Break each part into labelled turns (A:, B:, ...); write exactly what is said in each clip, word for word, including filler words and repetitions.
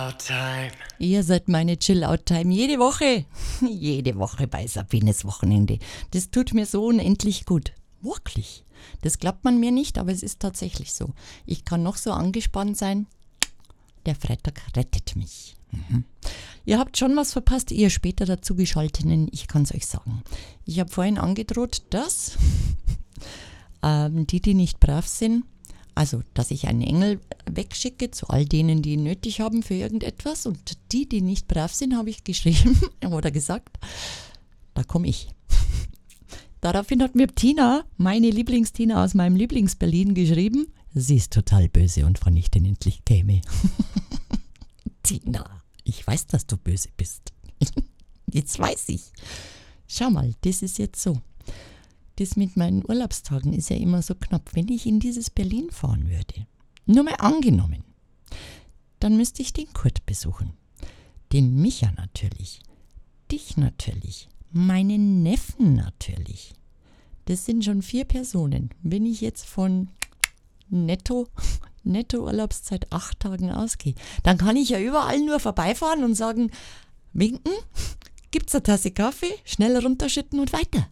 A: Chill-Out-Time.
B: Ihr seid meine Chill-Out-Time jede Woche. Jede Woche bei Sabines Wochenende. Das tut mir so unendlich gut. Wirklich. Das glaubt man mir nicht, aber es ist tatsächlich so. Ich kann noch so angespannt sein. Der Freitag rettet mich. Mhm. Ihr habt schon was verpasst, ihr später dazugeschalteten. Ich kann es euch sagen. Ich habe vorhin angedroht, dass ähm, die, die nicht brav sind, also, dass ich einen Engel wegschicke zu all denen, die ihn nötig haben für irgendetwas. Und die, die nicht brav sind, habe ich geschrieben oder gesagt, da komme ich. Daraufhin hat mir Tina, meine Lieblingstina aus meinem Lieblings-Berlin, geschrieben, sie ist total böse und wann ich denn endlich käme. Tina, ich weiß, dass du böse bist. Jetzt weiß ich. Schau mal, das ist jetzt so. Das mit meinen Urlaubstagen ist ja immer so knapp. Wenn ich in dieses Berlin fahren würde, nur mal angenommen, dann müsste ich den Kurt besuchen. Den Micha natürlich. Dich natürlich. Meinen Neffen natürlich. Das sind schon vier Personen. Wenn ich jetzt von netto, netto Urlaubszeit acht Tagen ausgehe, dann kann ich ja überall nur vorbeifahren und sagen, winken, gibt's eine Tasse Kaffee, schnell runterschütten und weiter.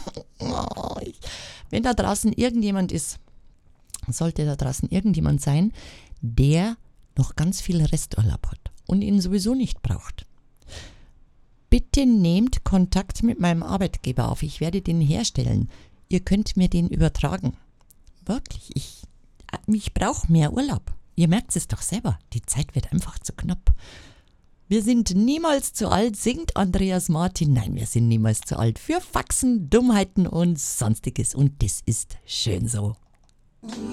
B: Wenn da draußen irgendjemand ist, sollte da draußen irgendjemand sein, der noch ganz viel Resturlaub hat und ihn sowieso nicht braucht. Bitte nehmt Kontakt mit meinem Arbeitgeber auf. Ich werde den herstellen. Ihr könnt mir den übertragen. Wirklich, ich, ich brauche mehr Urlaub. Ihr merkt es doch selber. Die Zeit wird einfach zu knapp. Wir sind niemals zu alt, singt Andreas Martin. Nein, wir sind niemals zu alt für Faxen, Dummheiten und Sonstiges. Und das ist schön so.